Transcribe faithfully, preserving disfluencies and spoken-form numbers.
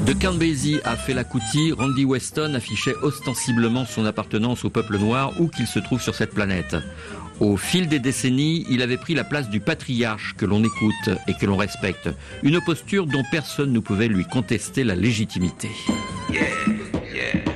De Count Basie à Fela Kuti, Randy Weston affichait ostensiblement son appartenance au peuple noir où qu'il se trouve sur cette planète. Au fil des décennies, il avait pris la place du patriarche que l'on écoute et que l'on respecte. Une posture dont personne ne pouvait lui contester la légitimité. Yeah, yeah.